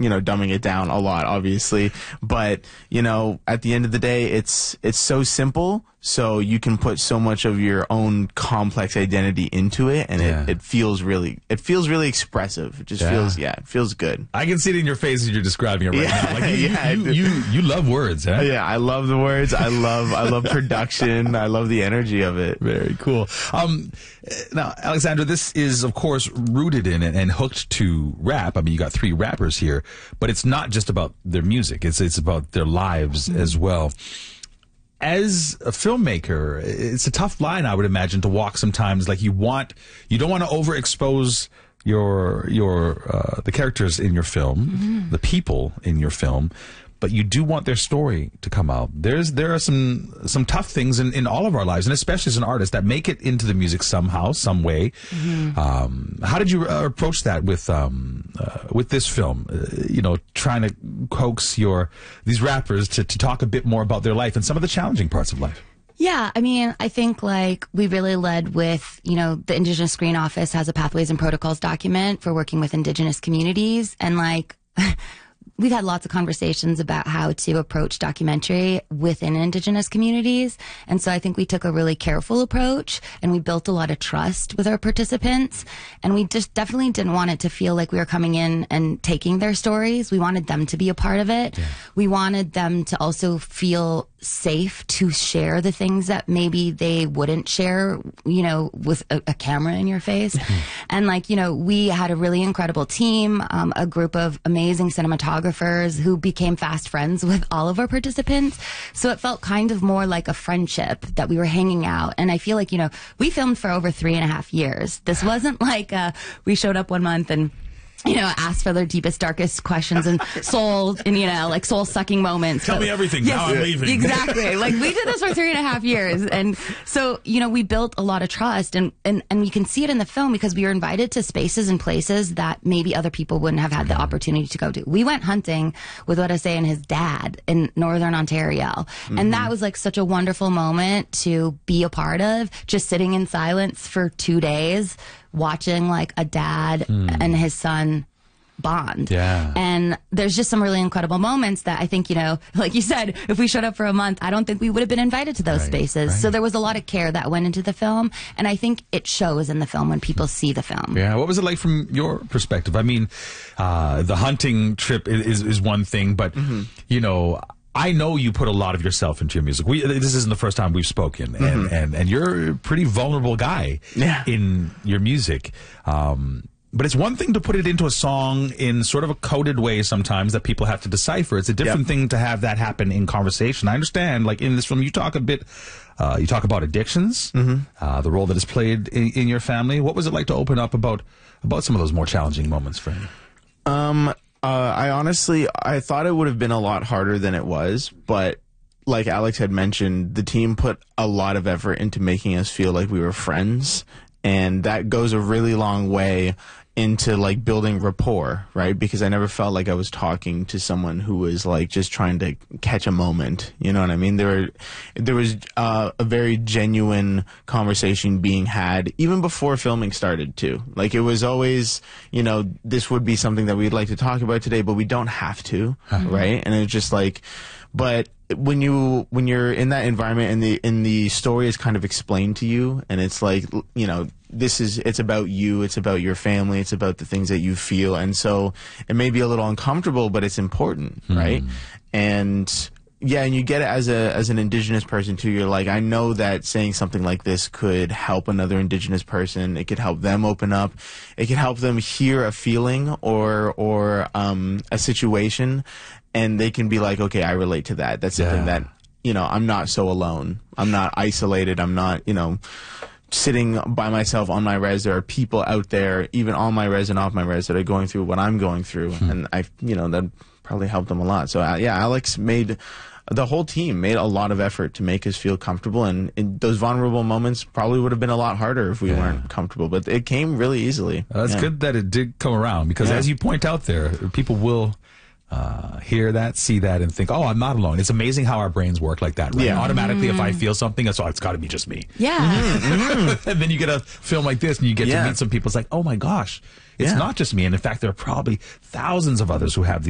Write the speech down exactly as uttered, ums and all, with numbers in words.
you know, dumbing it down a lot, obviously. But, you know, at the end of the day, it's it's so simple, so you can put so much of your own complex identity into it, and Yeah. it, it feels really it feels really expressive. It just Yeah. feels, yeah, it feels good. I can see it in your face as you're describing it right Yeah, now. Like you, yeah, you, I you, you, you love words, huh? Yeah, I love the words. I love I love production. I love the energy of it. Very cool. Um, now, Alexandra, this is, of course, rooted in and, and hooked to rap. I mean, you got three rappers here, but it's not just about their music. It's it's about their lives as well. As a filmmaker, it's a tough line, I would imagine, to walk sometimes. Like you want, you don't want to overexpose your your uh, the characters in your film, mm-hmm. the people in your film, but you do want their story to come out. There's there are some some tough things in, in all of our lives, and especially as an artist, that make it into the music somehow, some way. Mm-hmm. Um, how did you uh, approach that with um, uh, with this film? Uh, you know, trying to coax your these rappers to, to talk a bit more about their life and some of the challenging parts of life. Yeah, I mean, I think like we really led with, you know, the Indigenous Screen Office has a Pathways and Protocols document for working with Indigenous communities, and like we've had lots of conversations about how to approach documentary within Indigenous communities. And so I think we took a really careful approach, and we built a lot of trust with our participants. And we just definitely didn't want it to feel like we were coming in and taking their stories. We wanted them to be a part of it. Yeah. We wanted them to also feel safe to share the things that maybe they wouldn't share, you know, with a, a camera in your face. And like, you know, we had a really incredible team, um, a group of amazing cinematographers who became fast friends with all of our participants. So it felt kind of more like a friendship that we were hanging out. And I feel like, you know, we filmed for over three and a half years. This wasn't like, uh, we showed up one month and, you know, asked for their deepest, darkest questions and soul, and, you know, like soul sucking moments. Tell but, me everything. Yes, now I'm leaving. Exactly. Like we did this for three and a half years. And so, you know, we built a lot of trust, and, and, and you can see it in the film because we were invited to spaces and places that maybe other people wouldn't have had the opportunity to go to. We went hunting with what I say and his dad in Northern Ontario. Mm-hmm. And that was like such a wonderful moment to be a part of, just sitting in silence for two days, watching like a dad mm. and his son bond. Yeah. And there's just some really incredible moments that I think, you know, like you said, if we showed up for a month, I don't think we would have been invited to those right, spaces. Right. So there was a lot of care that went into the film. And I think it shows in the film when people see the film. Yeah. What was it like from your perspective? I mean, uh, the hunting trip is, is one thing, but, mm-hmm. you know, I know you put a lot of yourself into your music. We, this isn't the first time we've spoken, and, mm-hmm. and, and you're a pretty vulnerable guy yeah. in your music. Um, but it's one thing to put it into a song in sort of a coded way sometimes that people have to decipher. It's a different yep. thing to have that happen in conversation. I understand, like in this film, you talk a bit, uh, you talk about addictions, mm-hmm. uh, the role that is played in, in your family. What was it like to open up about, about some of those more challenging moments for you? Um... Uh, I honestly, I thought it would have been a lot harder than it was, but like Alex had mentioned, the team put a lot of effort into making us feel like we were friends, and that goes a really long way into like building rapport, right? Because I never felt like I was talking to someone who was like just trying to catch a moment. You know what I mean? There were, there was uh, a very genuine conversation being had even before filming started too. Like it was always, you know, this would be something that we'd like to talk about today, but we don't have to, mm-hmm. right? And it's just like, but when you when you're in that environment and the and the story is kind of explained to you, and it's like, you know, this is it's about you, it's about your family, it's about the things that you feel, and so it may be a little uncomfortable, but it's important, mm. right? And yeah, and you get it as a as an Indigenous person too. You're like, I know that saying something like this could help another Indigenous person. It could help them open up. It could help them hear a feeling or or um, a situation, and they can be like, okay, I relate to that. That's something yeah. that, you know, I'm not so alone. I'm not isolated. I'm not, you know, sitting by myself on my res. There are people out there, even on my res and off my res, that are going through what I'm going through, hmm. and I, you know, that probably helped them a lot. So uh, yeah, Alex made. The whole team made a lot of effort to make us feel comfortable, and in those vulnerable moments probably would have been a lot harder if we yeah. weren't comfortable, but it came really easily. Uh, that's yeah. good that it did come around, because yeah. as you point out there, people will uh, hear that, see that, and think, oh, I'm not alone. It's amazing how our brains work like that, right? Yeah. Automatically, mm. if I feel something, it's, oh, it's got to be just me. Yeah. Mm-hmm. And then you get a film like this, and you get yeah. to meet some people. It's like, oh my gosh, it's yeah. not just me. And in fact, there are probably thousands of others who have these